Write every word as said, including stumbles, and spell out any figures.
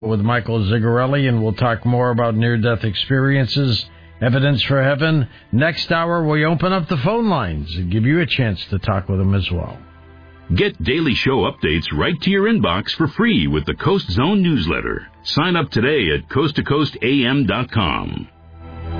with Michael Zigarelli, and we'll talk more about near-death experiences, evidence for heaven. Next hour, we open up the phone lines and give you a chance to talk with them as well. Get daily show updates right to your inbox for free with the Coast Zone newsletter. Sign up today at coast to coast a m dot com.